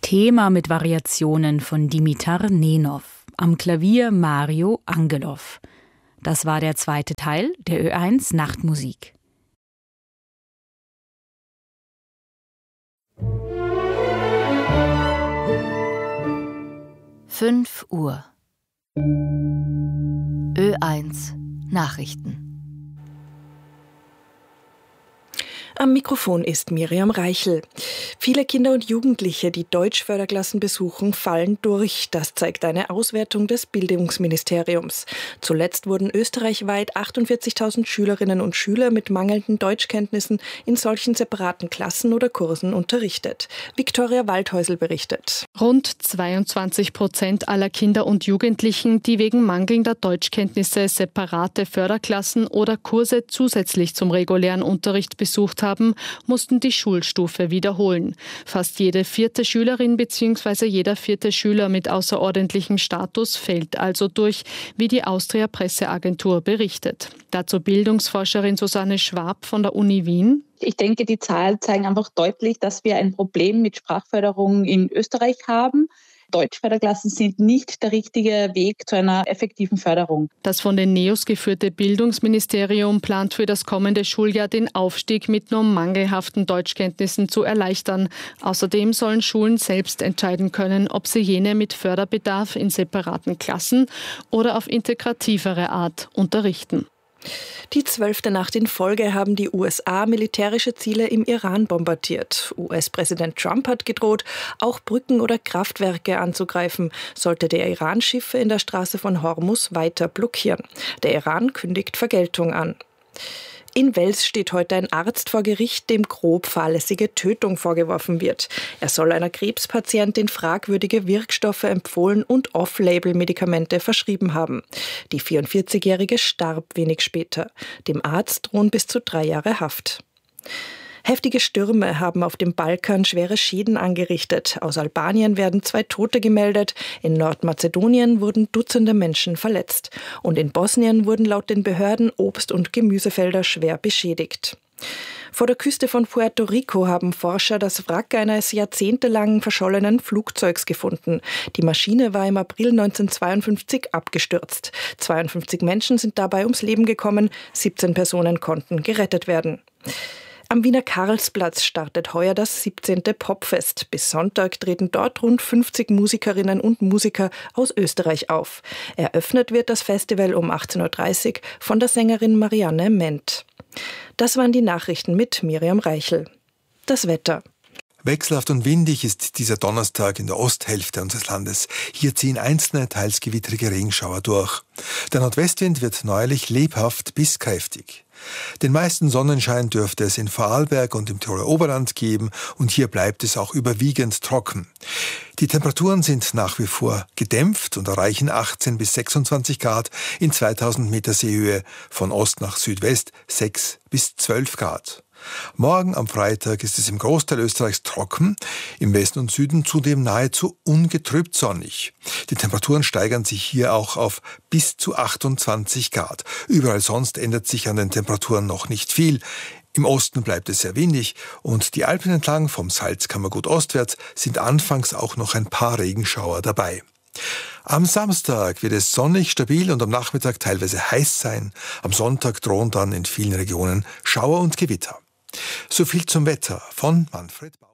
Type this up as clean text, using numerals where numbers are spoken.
Thema mit Variationen von Dimitar Nenov, am Klavier Mario Angelov. Das war der zweite Teil der Ö1 Nachtmusik. Uhr. Ö1 Nachrichten. Am Mikrofon ist Miriam Reichel. Viele Kinder und Jugendliche, die Deutschförderklassen besuchen, fallen durch. Das zeigt eine Auswertung des Bildungsministeriums. Zuletzt wurden österreichweit 48.000 Schülerinnen und Schüler mit mangelnden Deutschkenntnissen in solchen separaten Klassen oder Kursen unterrichtet. Viktoria Waldhäusl berichtet. Rund 22% aller Kinder und Jugendlichen, die wegen mangelnder Deutschkenntnisse separate Förderklassen oder Kurse zusätzlich zum regulären Unterricht besucht haben, mussten die Schulstufe wiederholen. Fast jede vierte Schülerin bzw. jeder vierte Schüler mit außerordentlichem Status fällt also durch, wie die Austria Presseagentur berichtet. Dazu Bildungsforscherin Susanne Schwab von der Uni Wien. Ich denke, die Zahlen zeigen einfach deutlich, dass wir ein Problem mit Sprachförderung in Österreich haben. Deutschförderklassen sind nicht der richtige Weg zu einer effektiven Förderung. Das von den NEOS geführte Bildungsministerium plant für das kommende Schuljahr den Aufstieg mit nur mangelhaften Deutschkenntnissen zu erleichtern. Außerdem sollen Schulen selbst entscheiden können, ob sie jene mit Förderbedarf in separaten Klassen oder auf integrativere Art unterrichten. Die 12. Nacht in Folge haben die USA militärische Ziele im Iran bombardiert. US-Präsident Trump hat gedroht, auch Brücken oder Kraftwerke anzugreifen, sollte der Iran Schiffe in der Straße von Hormuz weiter blockieren. Der Iran kündigt Vergeltung an. In Wels steht heute ein Arzt vor Gericht, dem grob fahrlässige Tötung vorgeworfen wird. Er soll einer Krebspatientin fragwürdige Wirkstoffe empfohlen und Off-Label-Medikamente verschrieben haben. Die 44-Jährige starb wenig später. Dem Arzt drohen bis zu 3 Jahre Haft. Heftige Stürme haben auf dem Balkan schwere Schäden angerichtet. Aus Albanien werden 2 Tote gemeldet. In Nordmazedonien wurden Dutzende Menschen verletzt. Und in Bosnien wurden laut den Behörden Obst- und Gemüsefelder schwer beschädigt. Vor der Küste von Puerto Rico haben Forscher das Wrack eines jahrzehntelang verschollenen Flugzeugs gefunden. Die Maschine war im April 1952 abgestürzt. 52 Menschen sind dabei ums Leben gekommen, 17 Personen konnten gerettet werden. Am Wiener Karlsplatz startet heuer das 17. Popfest. Bis Sonntag treten dort rund 50 Musikerinnen und Musiker aus Österreich auf. Eröffnet wird das Festival um 18.30 Uhr von der Sängerin Marianne Ment. Das waren die Nachrichten mit Miriam Reichel. Das Wetter. Wechselhaft und windig ist dieser Donnerstag in der Osthälfte unseres Landes. Hier ziehen einzelne, teils gewittrige Regenschauer durch. Der Nordwestwind wird neuerlich lebhaft bis kräftig. Den meisten Sonnenschein dürfte es in Vorarlberg und im Tiroler Oberland geben und hier bleibt es auch überwiegend trocken. Die Temperaturen sind nach wie vor gedämpft und erreichen 18 bis 26 Grad in 2000 Meter Seehöhe, von Ost nach Südwest 6 bis 12 Grad. Morgen am Freitag ist es im Großteil Österreichs trocken, im Westen und Süden zudem nahezu ungetrübt sonnig. Die Temperaturen steigern sich hier auch auf bis zu 28 Grad. Überall sonst ändert sich an den Temperaturen noch nicht viel. Im Osten bleibt es sehr windig und die Alpen entlang vom Salzkammergut ostwärts sind anfangs auch noch ein paar Regenschauer dabei. Am Samstag wird es sonnig, stabil und am Nachmittag teilweise heiß sein. Am Sonntag drohen dann in vielen Regionen Schauer und Gewitter. So viel zum Wetter von Manfred Bauer.